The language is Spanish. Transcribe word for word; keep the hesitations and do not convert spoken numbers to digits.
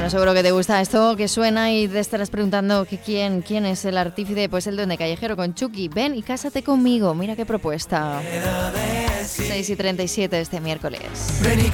Bueno, seguro que te gusta esto que suena y te estarás preguntando que quién, quién es el artífice. Pues el Duende Callejero con Chucky. Ven y cásate conmigo. Mira qué propuesta. seis y treinta y siete este miércoles.